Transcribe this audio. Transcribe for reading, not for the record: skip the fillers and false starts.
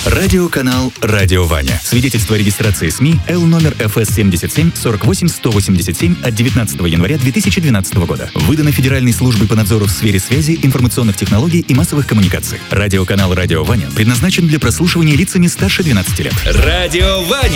Радиоканал «Радио Ваня». Свидетельство о регистрации СМИ Л номер ФС 77 48 187 от 19 января 2012 года. Выдано Федеральной службой по надзору в сфере связи, информационных технологий и массовых коммуникаций. Радиоканал «Радио Ваня» предназначен для прослушивания лицами старше 12 лет. Радио Ваня.